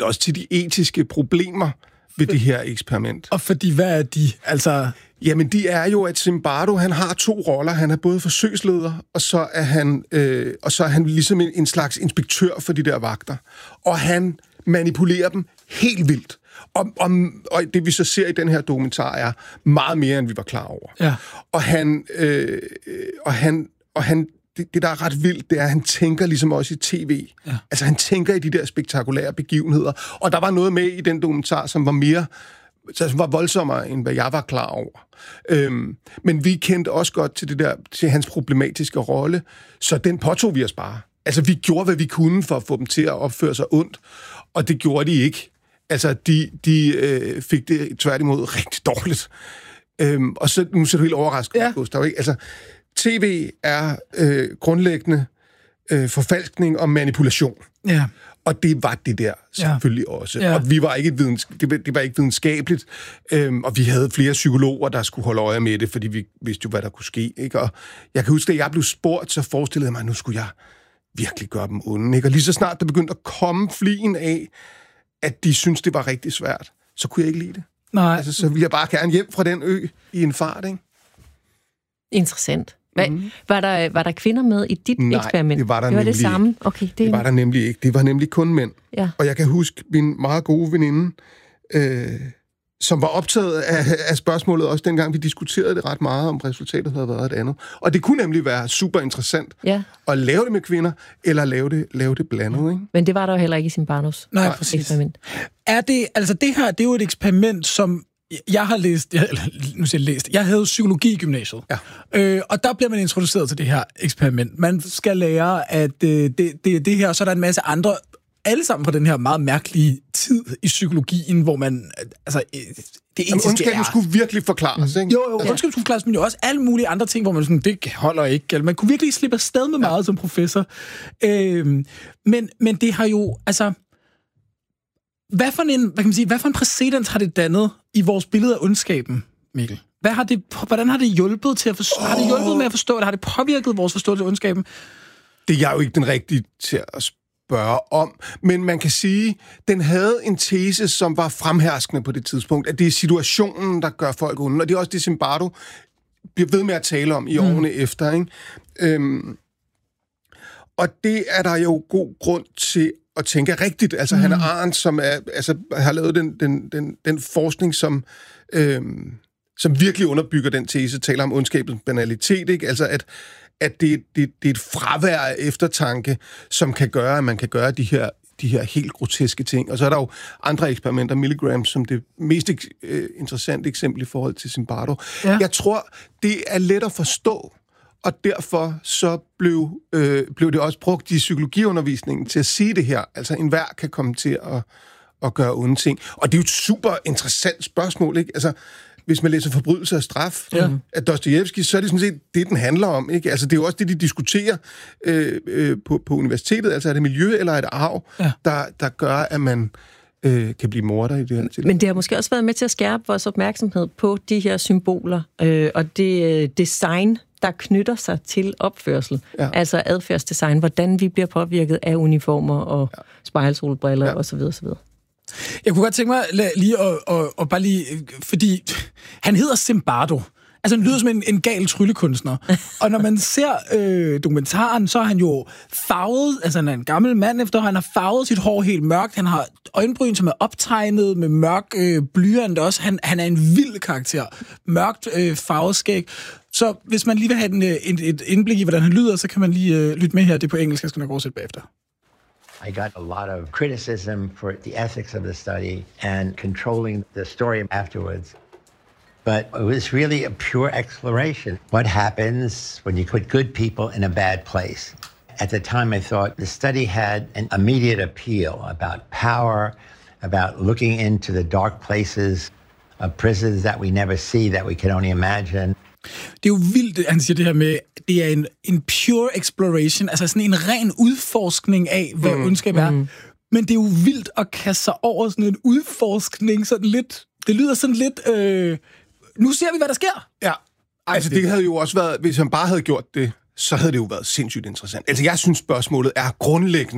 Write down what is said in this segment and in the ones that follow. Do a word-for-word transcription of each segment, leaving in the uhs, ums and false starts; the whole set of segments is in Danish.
også til de etiske problemer ved det her eksperiment. Og fordi, hvad er de? Altså... Jamen, de er jo, at Zimbardo, han har to roller. Han er både forsøgsleder, og så er han, øh, og så er han ligesom en, en slags inspektør for de der vagter. Og han manipulerer dem helt vildt. Og, og, og det, vi så ser i den her dokumentar, er meget mere, end vi var klar over. Ja. Og han... Øh, og han, og han det, det, der er ret vildt, det er, at han tænker ligesom også i tv. Ja. Altså, han tænker i de der spektakulære begivenheder. Og der var noget med i den dokumentar, som var mere... som var voldsommere, end hvad jeg var klar over. Øhm, men vi kendte også godt til det der, til hans problematiske rolle, så den påtog vi os bare. Altså, vi gjorde, hvad vi kunne for at få dem til at opføre sig ondt, og det gjorde de ikke. Altså, de, de øh, fik det tværtimod rigtig dårligt. Øhm, og så, nu ser du helt overrasket, ja. Gustav, ikke? Altså, tv er øh, grundlæggende øh, forfalskning og manipulation. Ja. Og det var det der selvfølgelig ja. også. Ja. Og vi var ikke videns, det, var, det var ikke videnskabeligt. Øhm, og vi havde flere psykologer, der skulle holde øje med det, fordi vi vidste jo, hvad der kunne ske. Ikke? Og jeg kan huske, at jeg blev spurgt, så forestillede jeg mig, at nu skulle jeg virkelig gøre dem onde. Ikke? Og lige så snart der begyndte at komme flien af, at de syntes, det var rigtig svært, så kunne jeg ikke lide det. Nej. Altså, så ville jeg bare gerne hjem fra den ø i en fart. Ikke? Interessant. Hvad, mm. var, der, var der kvinder med i dit Nej, eksperiment? det var der det var nemlig det samme? ikke. Okay, det... det var der nemlig ikke. Det var nemlig kun mænd. Ja. Og jeg kan huske min meget gode veninde, øh, som var optaget af, af spørgsmålet også dengang, vi diskuterede det ret meget, om resultatet havde været et andet. Og det kunne nemlig være super interessant ja. at lave det med kvinder, eller lave det, lave det blandet. Ikke? Men det var der jo heller ikke i Zimbardos Nej, præcis. Eksperiment. Er det, altså det her, det er jo et eksperiment, som jeg har læst, jeg, nu siger jeg læst, jeg havde psykologi i gymnasiet, ja. øh, og der bliver man introduceret til det her eksperiment. Man skal lære, at øh, det, det, det her, så er der en masse andre, alle sammen på den her meget mærkelige tid i psykologien, hvor man, altså, det eneste ondskaben skulle virkelig forklares, ikke? Jo, jo, ja. ondskaben skulle forklares, men jo også alle mulige andre ting, hvor man sådan, det holder ikke, eller man kunne virkelig slippe afsted med meget ja. som professor. Øh, men, men det har jo, altså, Hvad for en, hvad kan man sige, hvad for en præcedens har det dannet i vores billede af ondskaben, Mikkel? Hvad har det, hvordan har det hjulpet til at forstå, oh. har det hjulpet med at forstå det? Har det påvirket vores forståelse af ondskaben? Det er jeg jo ikke den rigtige til at spørge om, men man kan sige, den havde en tese, som var fremherskende på det tidspunkt, at det er situationen, der gør folk onde, og det er også det, Zimbardo bliver ved med at tale om i mm. årene efter, ikke? Øhm, og det er der jo god grund til at tænke rigtigt. Altså, mm. Hannah Arendt, som er, altså, har lavet den, den, den, den forskning, som, øhm, som virkelig underbygger den tese, taler om ondskabens banalitet, ikke? Altså, at, at det, det, det er et fravær af eftertanke, som kan gøre, at man kan gøre de her, de her helt groteske ting. Og så er der jo andre eksperimenter, Milgram, som det mest øh, interessante eksempel i forhold til Zimbardo. Ja. Jeg tror, det er let at forstå, og derfor så blev, øh, blev det også brugt i psykologiundervisningen til at sige det her. Altså, enhver kan komme til at, at gøre onde ting. Og det er jo et super interessant spørgsmål, ikke? Altså, hvis man læser Forbrydelse og straf ja. af Dostojevskij, så er det sådan set det, den handler om, ikke? Altså, det er jo også det, de diskuterer øh, øh, på, på universitetet. Altså, er det miljø eller er det arv, ja. der, der gør, at man øh, kan blive morder i det her tilfælde? Men det har måske også været med til at skærpe vores opmærksomhed på de her symboler, øh, og det øh, design, der knytter sig til opførsel. Ja. Altså adfærdsdesign, hvordan vi bliver påvirket af uniformer og ja. spejlsolbriller ja. osv. osv. Jeg kunne godt tænke mig lige at, at, at bare lige, fordi han hedder Zimbardo. Altså, han lyder som en, en gal tryllekunstner. Og når man ser øh, dokumentaren, så er han jo farvet, altså han er en gammel mand efter, han har farvet sit hår helt mørkt, han har øjenbryn, som er optegnet med mørk øh, blyant også. Han, han er en vild karakter. Mørkt øh, farveskæg. Så hvis man lige vil have en, et, et indblik i, hvordan han lyder, så kan man lige øh, lytte med her. Det er på engelsk, jeg skal nok oversætte bagefter. I got a lot of criticism for the ethics of the study and controlling the story afterwards. But it was really a pure exploration. What happens when you put good people in a bad place? At the time, I thought the study had an immediate appeal about power, about looking into the dark places of prisons that we never see, that we can only imagine. Det er jo vildt, han siger det her med, det er en, en pure exploration, altså sådan en ren udforskning af, hvad mm. ondskab er. Mm. Men det er jo vildt at kaste sig over sådan en udforskning, sådan lidt, det lyder sådan lidt, øh, nu ser vi, hvad der sker. Ja, altså det havde jo også været, hvis han bare havde gjort det, så havde det jo været sindssygt interessant. Altså jeg synes, spørgsmålet er grundlæggende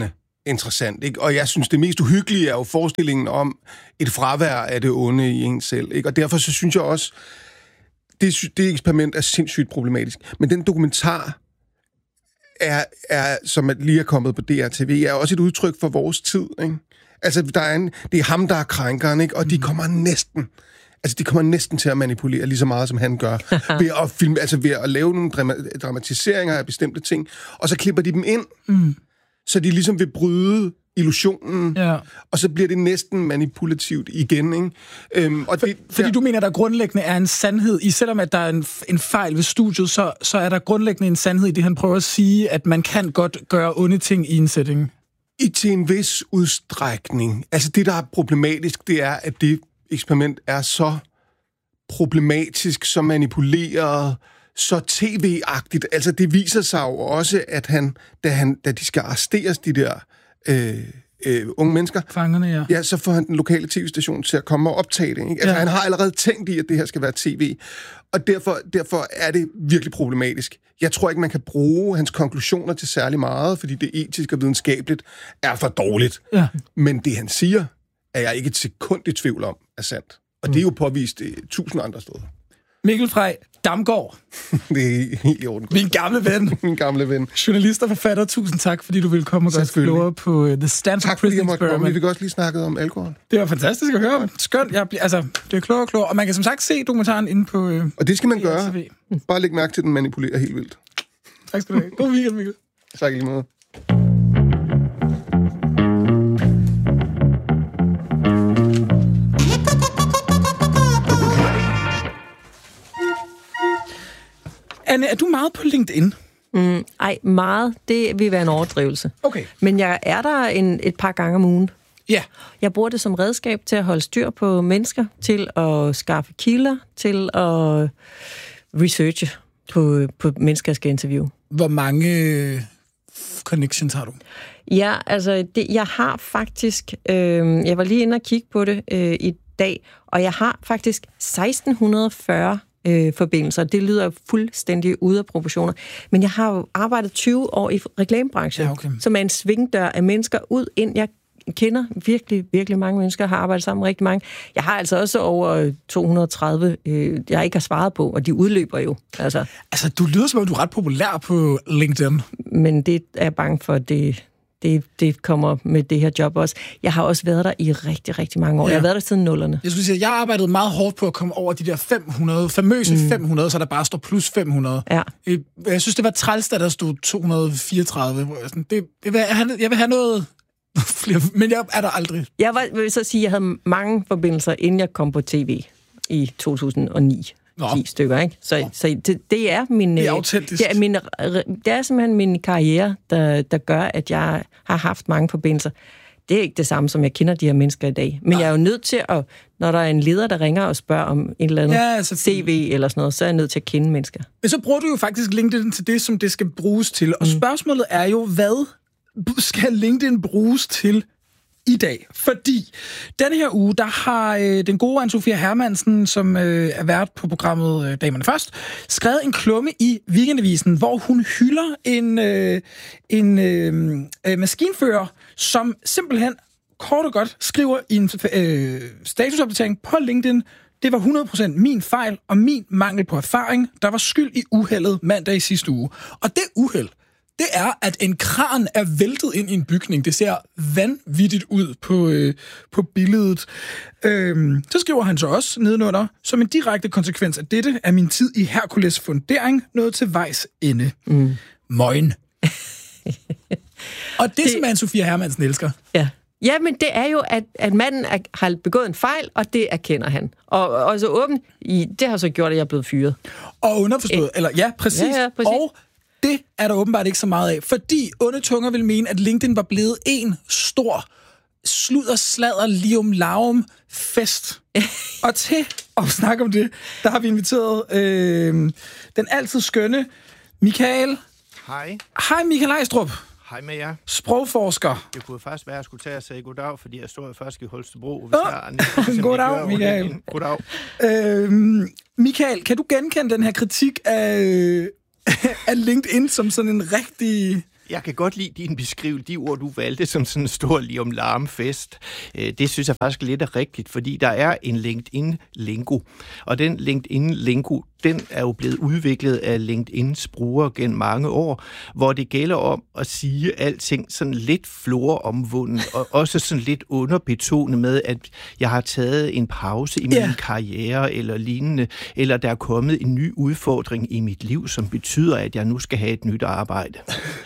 interessant, ikke? Og jeg synes, det mest uhyggelige er jo forestillingen om et fravær af det onde i en selv, ikke? Og derfor så synes jeg også, det, det eksperiment er sindssygt problematisk. Men den dokumentar er, er som lige er kommet på D R T V, er også et udtryk for vores tid, ikke? Altså, der er en, det er ham, der er krænkeren, ikke? Og mm. de kommer næsten... Altså, de kommer næsten til at manipulere lige så meget, som han gør, ved at filme, altså ved at lave nogle drama- dramatiseringer af bestemte ting, og så klipper de dem ind, mm. så de ligesom vil bryde illusionen, ja. Og så bliver det næsten manipulativt igen, ikke? Øhm, og For, det, fordi ja. du mener, der grundlæggende er en sandhed i, selvom at der er en, en fejl ved studiet, så, så er der grundlæggende en sandhed i det, han prøver at sige, at man kan godt gøre onde ting i en setting. I til en vis udstrækning. Altså, det, der er problematisk, det er, at det eksperiment er så problematisk, så manipuleret, så tv-agtigt. Altså, det viser sig jo også, at han, da, han, da de skal arresteres, de der øh, øh, unge mennesker, fangerne, ja. Ja, så får han den lokale tv-station til at komme og optage det. Ikke? Altså, ja. Han har allerede tænkt i, at det her skal være tv. Og derfor, derfor er det virkelig problematisk. Jeg tror ikke, man kan bruge hans konklusioner til særlig meget, fordi det etisk og videnskabeligt er for dårligt. Ja. Men det, han siger, er jeg ikke et sekund i tvivl om, er sandt. Og mm. det er jo påvist i tusind andre steder. Mikkel Frey Damgaard. Det er helt i orden. Min gamle ven. Min gamle ven. Journalist og forfatter, tusind tak, fordi du ville komme og gøre os klogere på uh, The Stanford Prison Experiment. Vi fik også lige snakket om alkohol. Det var fantastisk at høre. Skønt. Jeg, altså, det er klogere og klogere. Og man kan som sagt se dokumentaren inde på uh, og det skal man gøre. Bare læg mærke til, at den manipulerer helt vildt. Tak skal du have. God weekend, Mikkel. Tak i lige måde. Anne, er du meget på LinkedIn? Mm, ej, meget. Det vil være en overdrivelse. Okay. Men jeg er der en, et par gange om ugen. Ja. Yeah. Jeg bruger det som redskab til at holde styr på mennesker, til at skaffe kilder, til at researche på, på mennesker, jeg skal interviewe. Hvor mange connections har du? Ja, altså, det, jeg har faktisk... Øh, jeg var lige inde og kigge på det øh, i dag, og jeg har faktisk seksten fyrre øh, forbindelser. Det lyder fuldstændig ude af proportioner. Men jeg har jo arbejdet tyve år i reklamebranchen, ja, okay. som er en svingdør af mennesker ud ind. Jeg kender virkelig, virkelig mange mennesker, har arbejdet sammen med rigtig mange. Jeg har altså også over to hundrede og tredive, øh, jeg ikke har svaret på, og de udløber jo. Altså, altså du lyder som om, du er ret populær på LinkedIn. Men det er jeg bange for, det... Det, det kommer med det her job også. Jeg har også været der i rigtig, rigtig mange år. Ja. Jeg har været der siden nullerne. Jeg skulle sige, jeg har arbejdet meget hårdt på at komme over de der fem hundrede, famøse mm. fem hundrede, så der bare står plus fem hundrede. Ja. Jeg synes, det var træls, da der stod to hundrede og fireogtredive. Det, det vil, jeg vil have noget flere, men jeg er der aldrig. Jeg var, vil så sige, at jeg havde mange forbindelser, inden jeg kom på tv i to tusind og ni. Nå. ti stykker, ikke? Så, så det, det er min... Det er autentisk. Det er, min, det er simpelthen min karriere, der, der gør, at jeg har haft mange forbindelser. Det er ikke det samme, som jeg kender de her mennesker i dag. Men Nej. jeg er jo nødt til at... Når der er en leder, der ringer og spørger om en eller anden ja, C V eller sådan noget, så er jeg nødt til at kende mennesker. Men så bruger du jo faktisk LinkedIn til det, som det skal bruges til. Og mm. spørgsmålet er jo, hvad skal LinkedIn bruges til i dag? Fordi denne her uge, der har øh, den gode Anne-Sophia Hermansen, som øh, er vært på programmet øh, Damerne Først, skrevet en klumme i Weekendavisen, hvor hun hylder en, øh, en øh, øh, maskinfører, som simpelthen kort og godt skriver i en øh, statusopdatering på LinkedIn: det var hundrede procent min fejl og min mangel på erfaring, der var skyld i uheldet mandag i sidste uge. Og det uheld, det er, at en kran er væltet ind i en bygning. Det ser vanvittigt ud på, øh, på billedet. Øhm, så skriver han så også nedenunder: som en direkte konsekvens af dette er min tid i Hercules fundering nået til vejs ende. Mm. Møgen. Og det, det, som Anne-Sophia Hermansen elsker. Ja. Ja, men det er jo, at, at manden er, har begået en fejl, og det erkender han. Og, og så åbent, i, det har så gjort, at jeg er blevet fyret. Og underforstået, Æ, eller ja, præcis. Ja, ja, præcis. Og det er der åbenbart ikke så meget af, fordi onde tunger vil mene, at LinkedIn var blevet en stor sludder, sladder, lium, laum fest. Og til at snakke om det, der har vi inviteret øh, den altid skønne Michael. Hej. Hej Michael Ejstrup. Hej med jer. Sprogforsker. Det kunne først være, at jeg skulle tage og sige goddag, fordi jeg stod først i Holstebro. Hvis oh. jeg, goddag, Michael. Goddag. Øhm, Michael, kan du genkende den her kritik af, af LinkedIn som sådan en rigtig Jeg kan godt lide din beskrivelse, de ord, du valgte som sådan en stor lium-larm-fest. Det synes jeg faktisk lidt er rigtigt, fordi der er en LinkedIn-lingo. Og den LinkedIn-lingo, den er jo blevet udviklet af LinkedIns brugere gennem mange år, hvor det gælder om at sige alting sådan lidt floromvunden, og også sådan lidt underbetonet med, at jeg har taget en pause i min yeah. karriere eller lignende, eller der er kommet en ny udfordring i mit liv, som betyder, at jeg nu skal have et nyt arbejde.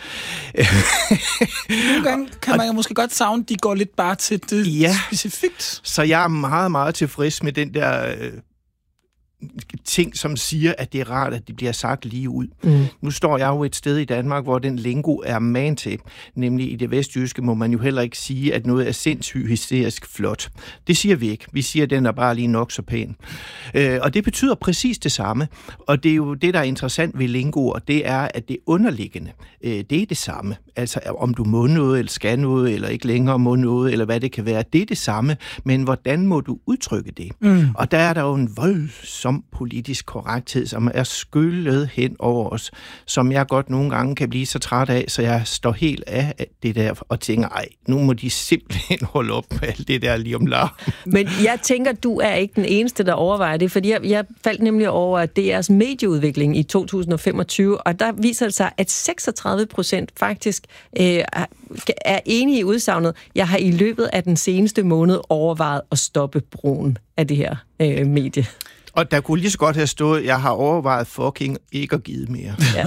Nogle gange kan man jo måske godt savne, de går lidt bare til det ja, specifikt. Så jeg er meget, meget tilfreds med den der øh, ting, som siger, at det er rart, at det bliver sagt lige ud. Mm. Nu står jeg jo et sted i Danmark, hvor den lingo er man til. Nemlig i det vestjyske må man jo heller ikke sige, at noget er sindssygt hysterisk flot. Det siger vi ikke. Vi siger, at den er bare lige nok så pæn. Øh, og det betyder præcis det samme. Og det er jo det, der er interessant ved lingo, og det er, at det underliggende, øh, det er det samme. Altså om du må noget, eller skal noget, eller ikke længere må noget, eller hvad det kan være, det er det samme. Men hvordan må du udtrykke det? Mm. Og der er der jo en voldsom politisk korrekthed, som er skyllet hen over os, som jeg godt nogle gange kan blive så træt af, så jeg står helt af det der og tænker, ej, nu må de simpelthen holde op med alt det der lige om larm. Men jeg tænker, du er ikke den eneste, der overvejer det, fordi jeg, jeg faldt nemlig over D R's medieudvikling i to tusind og femogtyve, og der viser det sig, at seksogtredive procent faktisk øh, er enige i udsagnet, jeg har i løbet af den seneste måned overvejet at stoppe brugen af det her øh, medie. Og der kunne lige så godt have stået, jeg har overvejet fucking ikke at give mere. Ja.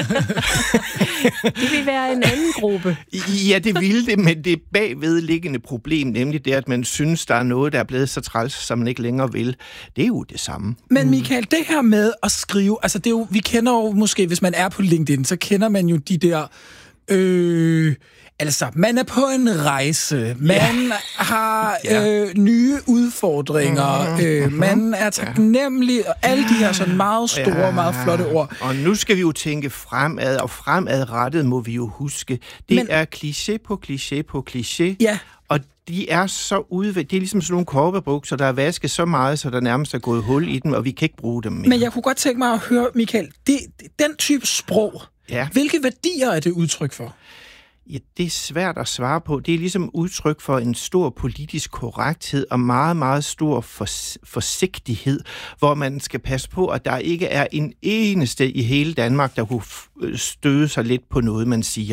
Det vil være en anden gruppe. Ja, det ville det, men det bagvedliggende problem, nemlig det, at man synes, der er noget, der er blevet så træls, som man ikke længere vil, det er jo det samme. Men Michael, det her med at skrive, altså det er jo, vi kender jo måske, hvis man er på LinkedIn, så kender man jo de der... Øh, Altså, man er på en rejse, man ja. har øh, nye udfordringer, øh, man er taknemmelig, og alle de her sådan meget store, ja. meget flotte ord. Og nu skal vi jo tænke fremad, og fremadrettet må vi jo huske. Det Men, er kliché på kliché på kliché, ja. og de er så udviklet. Det er ligesom sådan nogle korpebukser, der er vasket så meget, så der nærmest er gået hul i dem, og vi kan ikke bruge dem mere. Men jeg kunne godt tænke mig at høre, Michael, det, den type sprog, ja. hvilke værdier er det udtryk for? Ja, det er svært at svare på. Det er ligesom udtryk for en stor politisk korrekthed og meget, meget stor forsigtighed, hvor man skal passe på, at der ikke er en eneste i hele Danmark, der kunne støde sig lidt på noget, man siger.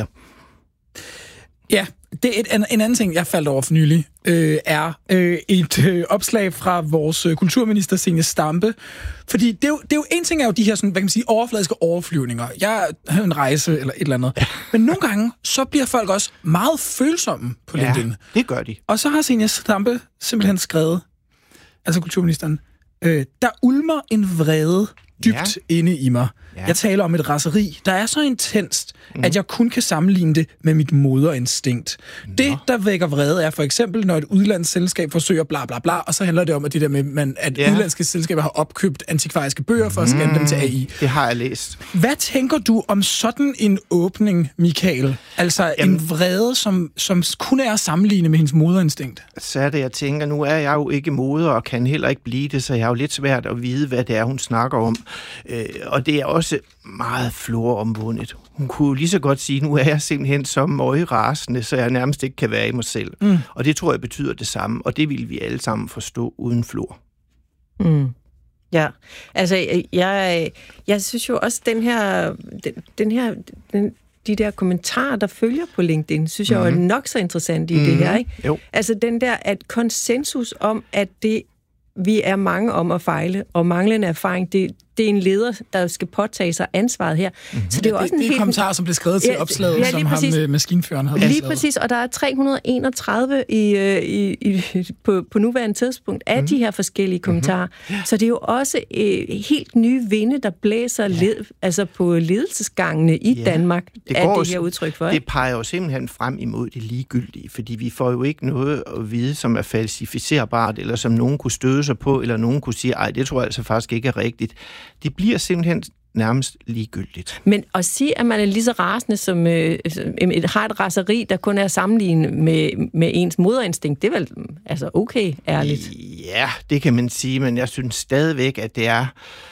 Ja, det er et, en, en anden ting, jeg faldt over for nylig, øh, er øh, et øh, opslag fra vores øh, kulturminister, Zenia Stampe. Fordi det er, jo, det er jo en ting, er jo de her sådan, hvad kan man sige, overfladiske overflyvninger. Jeg har en rejse eller et eller andet. Men nogle gange, så bliver folk også meget følsomme på LinkedIn. Ja, det gør de. Og så har Zenia Stampe simpelthen skrevet, altså kulturministeren, øh, der ulmer en vrede dybt ja. inde i mig. Ja. Jeg taler om et raseri, der er så intenst, mm. at jeg kun kan sammenligne det med mit moderinstinkt. Nå. Det, der vækker vrede, er for eksempel, når et udlandsselskab forsøger bla bla bla, og så handler det om, at, det der med, man, at ja. udlandske selskaber har opkøbt antikvariske bøger for at scanne mm. dem til A I. Det har jeg læst. Hvad tænker du om sådan en åbning, Michael? Altså Jamen, en vrede, som, som kun er at sammenligne med hendes moderinstinkt? Så er det, jeg tænker, nu er jeg jo ikke moder og kan heller ikke blive det, så jeg er jo lidt svært at vide, hvad det er, hun snakker om. Øh, og det er også meget floromvundet. Hun kunne lige så godt sige, nu er jeg simpelthen så møgrasende, så jeg nærmest ikke kan være i mig selv. Mm. Og det tror jeg betyder det samme, og det vil vi alle sammen forstå uden flor. Mm. Ja, altså jeg, jeg synes jo også, den her, den, den her den, de der kommentarer, der følger på LinkedIn, synes jeg mm-hmm. er nok så interessant i mm-hmm. det her. Ikke? Jo. Altså den der, at konsensus om, at det vi er mange om at fejle, og manglende erfaring, det, det er en leder, der skal påtage sig ansvaret her. Mm-hmm. Så det er jo også det, en det er kommentarer, som blev skrevet til ja, opslaget, ja, som ham med maskinføreren havde. Lige præcis, og der er tre hundrede og enogtredive i, i, i, på, på nuværende tidspunkt af mm-hmm. de her forskellige kommentarer. Mm-hmm. Så det er jo også øh, helt nye vinde, der blæser ja. led, altså på ledelsesgangene i ja. Danmark, det er det her udtryk for. Det peger jo simpelthen frem imod det ligegyldige, fordi vi får jo ikke noget at vide, som er falsificerbart, eller som nogen kunne støde sig på, eller nogen kunne sige, ej, det tror jeg altså faktisk ikke er rigtigt. Det bliver simpelthen nærmest ligegyldigt. Men at sige, at man er lige så rasende, som øh, har et raseri, der kun er sammenlignet med, med ens moderinstinkt, det er vel altså okay, ærligt? Ja, det kan man sige, men jeg synes stadigvæk, at det er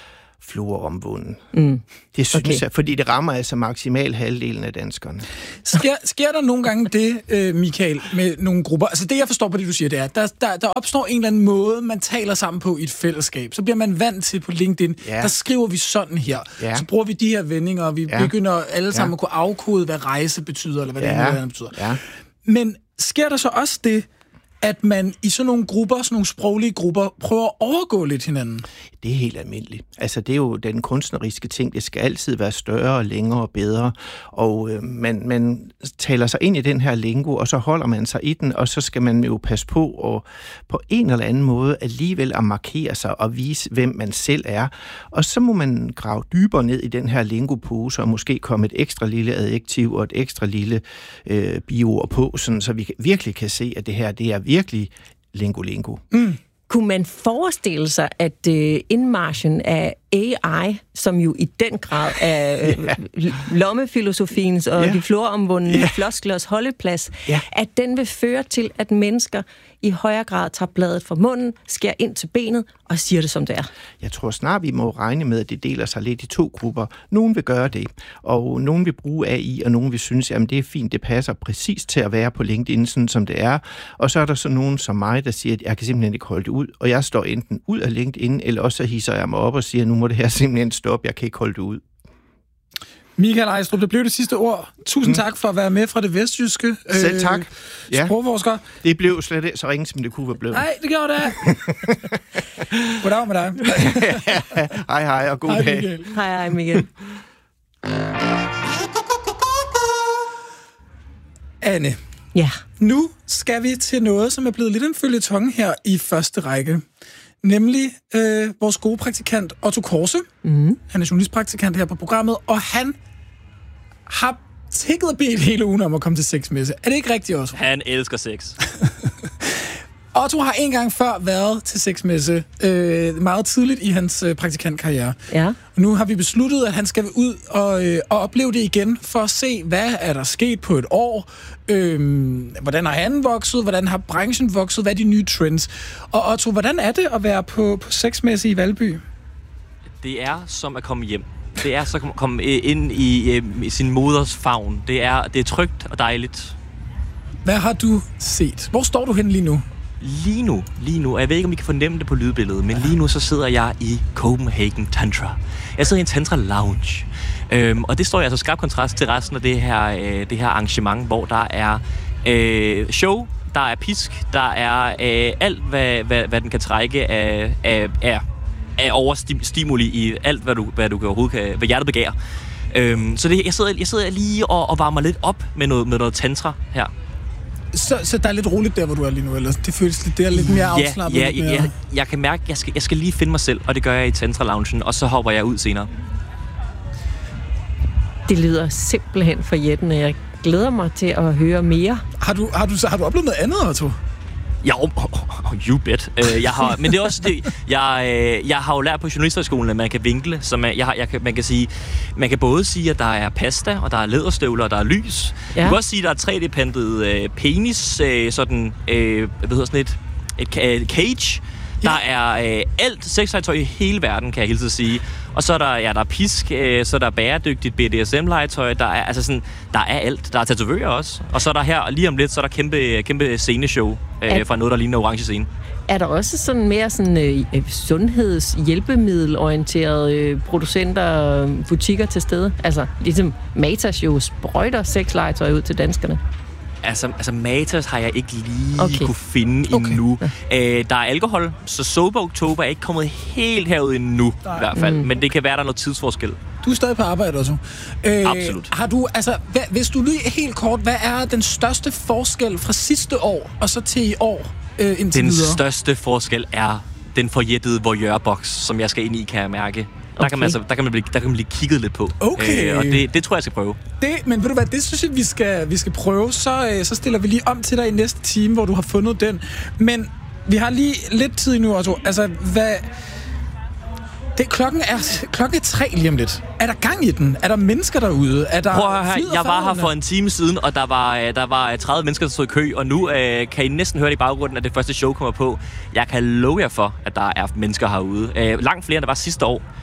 fluoromvunden. Mm. Det synes Okay. jeg, fordi det rammer altså maksimal halvdelen af danskerne. Sker, sker der nogle gange det, øh, Michael, med nogle grupper? Altså det, jeg forstår på det, du siger, det er, der, der, der opstår en eller anden måde, man taler sammen på i et fællesskab. Så bliver man vant til på LinkedIn, ja. der skriver vi sådan her. Ja. Så bruger vi de her vendinger, og vi ja. begynder alle sammen ja. at kunne afkode, hvad rejse betyder, eller hvad ja. det nu betyder. Ja. Men sker der så også det, at man i sådan nogle grupper, sådan nogle sproglige grupper, prøver at overgå lidt hinanden? Det er helt almindeligt. Altså, det er jo den kunstneriske ting. Det skal altid være større og længere og bedre. Og øh, man, man taler sig ind i den her lingo, og så holder man sig i den, og så skal man jo passe på og på en eller anden måde alligevel at markere sig og vise, hvem man selv er. Og så må man grave dybere ned i den her lingopose, og måske komme et ekstra lille adjektiv og et ekstra lille øh, biord på, sådan, så vi virkelig kan se, at det her, det er virkelig lingo-lingo. Mm. Kunne man forestille sig, at øh, indmarchen af A I, som jo i den grad er øh, yeah. lommefilosofiens og yeah. de floromvundne yeah. flosklers holdeplads, yeah. at den vil føre til, at mennesker i højere grad tager bladet fra munden, skærer ind til benet og siger det, som det er? Jeg tror snart, vi må regne med, at det deler sig lidt i to grupper. Nogen vil gøre det, og nogen vil bruge A I, og nogen vil synes, at det er fint, det passer præcis til at være på LinkedIn, sådan som det er. Og så er der så nogen som mig, der siger, at jeg kan simpelthen ikke holde det ud, og jeg står enten ud af LinkedIn, eller også så hisser jeg mig op og siger, nu må det her simpelthen stoppe, jeg kan ikke holde det ud. Michael Ejstrup, det blev det sidste ord. Tusind mm. tak for at være med fra det vestjyske. Selv tak. Øh, ja. Sprogforsker. Det blev slet ikke så ringe, som det kunne være blevet. Nej, det gjorde det. Goddag med dig. Hej hej, og god hej, dag. Michael. Hej, hej, Michael. Anne. Ja. Nu skal vi til noget, som er blevet lidt en føljeton her i første række. Nemlig øh, vores gode praktikant Otto Korse. Mm. Han er journalistpraktikant her på programmet, og han har tækket og bedt hele ugen om at komme til sexmesse. Er det ikke rigtigt, Otto? Han elsker sex. Otto har en gang før været til sexmesse, øh, meget tidligt i hans øh, praktikantkarriere. Ja. Og nu har vi besluttet, at han skal ud og, øh, og opleve det igen, for at se, hvad er der sket på et år. Øh, hvordan har han vokset? Hvordan har branchen vokset? Hvad er de nye trends? Og Otto, hvordan er det at være på, på sexmesse i Valby? Det er som at komme hjem. Det er så at komme ind i, i sin moders favn. Det er, det er trygt og dejligt. Hvad har du set? Hvor står du hen lige nu? Lige nu, lige nu, og jeg ved ikke, om I kan fornemme det på lydbilledet, men lige nu så sidder jeg i Copenhagen Tantra. Jeg sidder i en Tantra Lounge, øhm, og det står i altså skarp kontrast til resten af det her, øh, det her arrangement, hvor der er øh, show, der er pisk, der er øh, alt, hvad, hvad, hvad den kan trække af, af, af, af overstimuli i alt, hvad du, hvad du overhovedet kan, hvad hjertet begærer. Øhm, så det, jeg, sidder, jeg sidder lige og, og varmer lidt op med noget, med noget tantra her. Så, så der er lidt roligt der, hvor du er lige nu, eller det føles lidt, det er lidt mere afslappet? Ja, ja, mere... ja, jeg kan mærke, at jeg skal, jeg skal lige finde mig selv, og det gør jeg i Tantra-loungen, og så hopper jeg ud senere. Det lyder simpelthen for jætten, og jeg glæder mig til at høre mere. Har du, har du, har du oplevet noget andet, Otto? Ja, oh, oh, oh, you bet. Uh, jeg har, men det er også det, jeg, uh, jeg har jo lært på journalisterskolen, at man kan vinkle, så man, jeg har, jeg kan, man kan sige, man kan både sige, at der er pasta, og der er læderstøvler, og der er lys. Ja. Du kan også sige, at der er tre D-printet uh, penis, uh, sådan, uh, hvad hedder sådan et, et, et cage. Ja. Der er uh, alt sexlegetøj i hele verden, kan jeg hilse at sige. Og så er der, ja, der er pisk, øh, så er der bæredygtigt B D S M-legetøj, der er, altså sådan, der er alt. Der er tatovører også. Og så er der her, lige om lidt, så er der kæmpe, kæmpe sceneshow øh, er, fra noget, der ligner orange scene. Er der også sådan mere sådan, øh, sundhedshjælpemiddelorienterede øh, producenter og butikker til stede? Altså, ligesom Matas jo sprøjter sexlegetøj ud til danskerne. Altså, altså Matas har jeg ikke lige okay. kunne finde okay. endnu. Æ, der er alkohol, så Sober Oktober er ikke kommet helt herud endnu, nej. I hvert fald. Mm. Men det kan være, der er noget tidsforskel. Du er stadig på arbejde også. Øh, Absolut. Har du, altså, hvad, hvis du lige helt kort, hvad er den største forskel fra sidste år og så til i år øh, indtil Den videre? største forskel er den forjættede voyeur-boks, som jeg skal ind i, kan jeg mærke. Der, okay. kan man altså, der, kan man blive, der kan man blive kigget lidt på. Okay. Øh, og det, det tror jeg, jeg skal prøve. Det, men ved du hvad, det synes jeg, vi skal, vi skal prøve. Så, øh, så stiller vi lige om til dig i næste time, hvor du har fundet den. Men vi har lige lidt tid nu, Otto. Altså, hvad... Det, klokken, er, klokken er tre lige om lidt. Er der gang i den? Er der mennesker derude? Er der Prøv at høre, jeg var her for en time siden, og der var, der var tredive mennesker, der stod i kø, og nu øh, kan I næsten høre det i baggrunden, at det første show kommer på. Jeg kan love jer for, at der er mennesker herude. Øh, langt flere, end der var sidste år.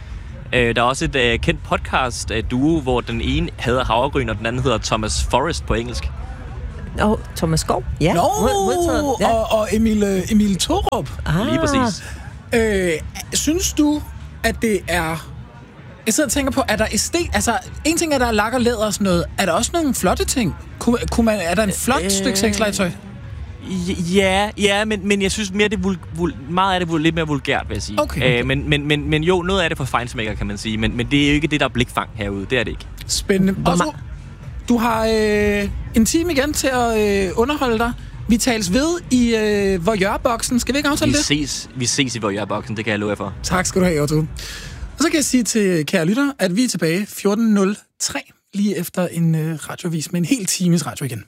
Øh, der er også et øh, kendt podcast øh, duo, hvor den ene hedder Havregryn, og den anden hedder Thomas Forrest på engelsk. Åh, oh, Thomas Skov. Ja. Nå, ja. og, og Emil, øh, Emil Thorup. Ah. Lige præcis. Øh, synes du, at det er... Jeg sidder og tænker på, er der estet... Altså, en ting er, der er lak og læder og sådan noget. Er der også nogle flotte ting? Kunne, kunne man, er der en flot øh, stykke sexlegetøj? Ja, ja, men, men jeg synes mere, det vul, vul, meget af det er lidt mere vulgært, vil jeg sige. Okay, okay. Øh, men, men, men, men jo, noget af det for feinschmecker, kan man sige. Men, men det er jo ikke det, der er blikfang herude. Det er det ikke. Spændende. Og så, du har øh, en time igen til at øh, underholde dig. Vi tales ved i øh, Voyeur-boksen. Skal vi ikke aftale vi det? Ses, vi ses i Voyeur-boksen, det kan jeg love jer for. Tak skal du have, Otto. Og så kan jeg sige til kære lytter, at vi er tilbage fjorten nul tre, lige efter en øh, radioavis med en hel times radio igen.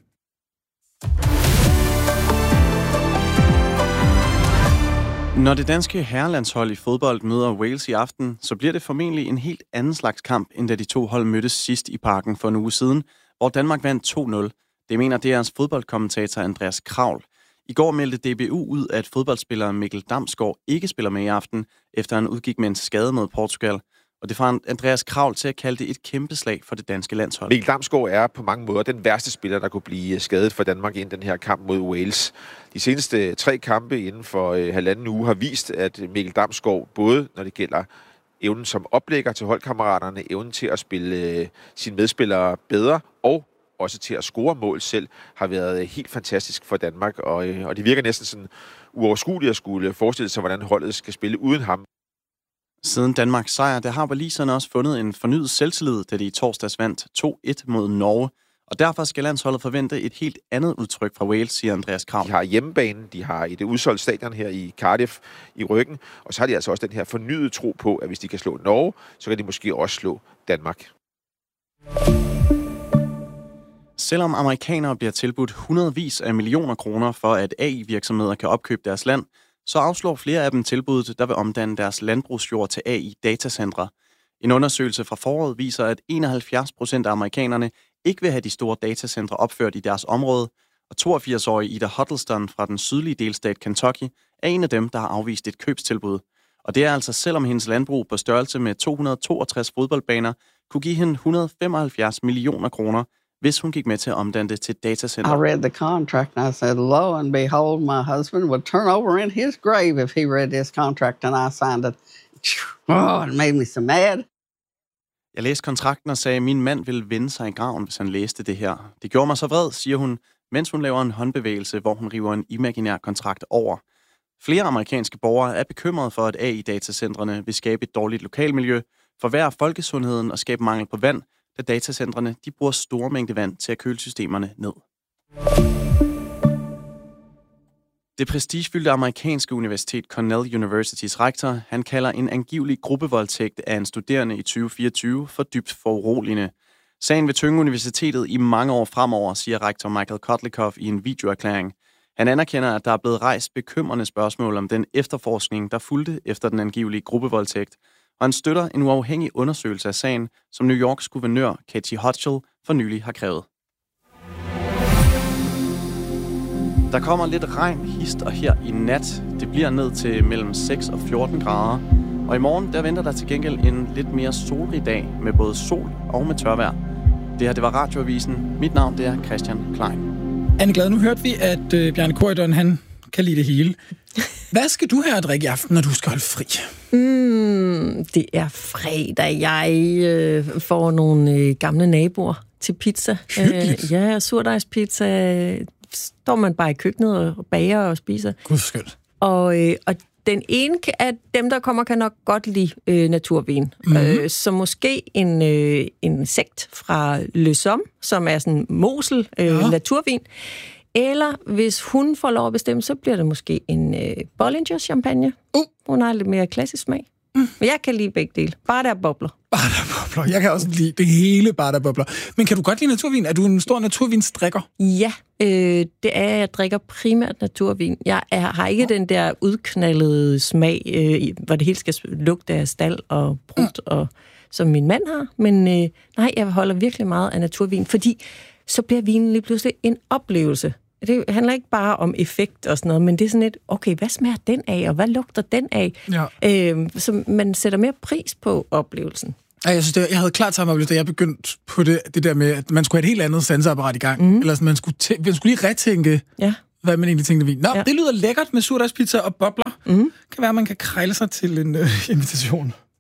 Når det danske herrelandshold i fodbold møder Wales i aften, så bliver det formentlig en helt anden slags kamp, end da de to hold mødtes sidst i parken for en uge siden, hvor Danmark vandt to nul. Det mener D R's fodboldkommentator Andreas Kravl. I går meldte D B U ud, at fodboldspilleren Mikkel Damsgaard ikke spiller med i aften, efter han udgik med en skade mod Portugal. Og det får Andreas Kravl til at kalde det et kæmpe slag for det danske landshold. Mikkel Damsgaard er på mange måder den værste spiller, der kunne blive skadet for Danmark i den her kamp mod Wales. De seneste tre kampe inden for øh, halvanden uge har vist, at Mikkel Damsgaard, både når det gælder evnen som oplægger til holdkammeraterne, evnen til at spille øh, sine medspillere bedre og også til at score mål selv, har været helt fantastisk for Danmark. Og, øh, og det virker næsten sådan uoverskueligt at skulle forestille sig, hvordan holdet skal spille uden ham. Siden Danmarks sejr, der har waliserne også fundet en fornyet selvtillid, da de i torsdags vandt to et mod Norge. Og derfor skal landsholdet forvente et helt andet udtryk fra Wales, siger Andreas Kravl. De har hjemmebanen, de har et udsolgt stadion her i Cardiff i ryggen, og så har de altså også den her fornyede tro på, at hvis de kan slå Norge, så kan de måske også slå Danmark. Selvom amerikanere bliver tilbudt hundredvis af millioner kroner for, at A I-virksomheder kan opkøbe deres land, så afslår flere af dem tilbuddet, der vil omdanne deres landbrugsjord til A I-datacentre. En undersøgelse fra foråret viser, at enoghalvfjerds procent af amerikanerne ikke vil have de store datacentre opført i deres område, og toogfirs-årige Ida Huddleston fra den sydlige delstat Kentucky er en af dem, der har afvist et købstilbud. Og det er altså selvom hendes landbrug på størrelse med to hundrede og toogtres fodboldbaner kunne give hende et hundrede og femoghalvfjerds millioner kroner, hvis hun gik med til at omdanne det til datacenter. I read the contract and I said, lo and behold, my husband would turn over in his grave if he read this contract, and I signed it. Oh, it made me so mad. Jeg læste kontrakten og sagde, at min mand ville vende sig i graven, hvis han læste det her. Det gjorde mig så vred, siger hun, mens hun laver en håndbevægelse, hvor hun river en imaginær kontrakt over. Flere amerikanske borgere er bekymrede for, at A I-datacentrene vil skabe et dårligt lokalmiljø, forværre folkesundheden og skabe mangel på vand, da datacentrene de bruger store mængder vand til at køle systemerne ned. Det prestigefyldte amerikanske universitet Cornell Universitys rektor, han kalder en angivelig gruppevoldtægt af en studerende i tyve fireogtyve for dybt foruroligende. Sagen vil tynge universitetet i mange år fremover, siger rektor Michael Kotlikoff i en videoerklæring. Han anerkender, at der er blevet rejst bekymrende spørgsmål om den efterforskning, der fulgte efter den angivelige gruppevoldtægt, og han støtter en uafhængig undersøgelse af sagen, som New Yorks guvernør Katie Hochul for nylig har krævet. Der kommer lidt regn hist og her i nat. Det bliver ned til mellem seks og fjorten grader. Og i morgen der venter der til gengæld en lidt mere solrig dag med både sol og med tørvejr. Det her det var Radioavisen. Mit navn det er Christian Klein. Anne Glad, nu hørte vi, at øh, Bjarne Corydon, han kan lide det hele. Hvad skal du have at drikke i aften, når du skal holde fri? Mm, det er fredag. Jeg øh, får nogle øh, gamle naboer til pizza. Øh, ja, surdejspizza. Står man bare i køkkenet og bager og spiser. Gud skønt. Og, øh, og den ene af dem, der kommer, kan nok godt lide øh, naturvin. Mm-hmm. Øh, så måske en, øh, en sekt fra Le Somme, som er sådan Mosel øh, ja. naturvin. Eller hvis hun får lov at bestemme, så bliver det måske en øh, Bollinger champagne. Uh. Hun har lidt mere klassisk smag. Mm. Men jeg kan lide begge dele. Bare der bobler. Bare der bobler. Jeg kan også lide det hele, bare der bobler. Men kan du godt lide naturvin? Er du en stor naturvinsdrikker? Ja, øh, det er, jeg drikker primært naturvin. Jeg er, har ikke oh. den der udknaldede smag, øh, hvor det hele skal lugte af stald og brudt, mm. og, som min mand har. Men øh, nej, jeg holder virkelig meget af naturvin, fordi så bliver vinen lige pludselig en oplevelse. det handler ikke bare om effekt og sådan noget, men det er sådan et, okay, hvad smager den af, og hvad lugter den af? Ja. Øh, så man sætter mere pris på oplevelsen. Ja, jeg synes, det, jeg havde klart samme oplevelse, da jeg begyndte på det, det der med, at man skulle have et helt andet sanseapparat i gang. Mm. Eller sådan, man skulle, tæ- man skulle lige retænke, ja. hvad man egentlig tænkte ved. Nå, ja. det lyder lækkert med surdejspizza og bobler. Mm. Kan være, at man kan krejle sig til en uh, invitation.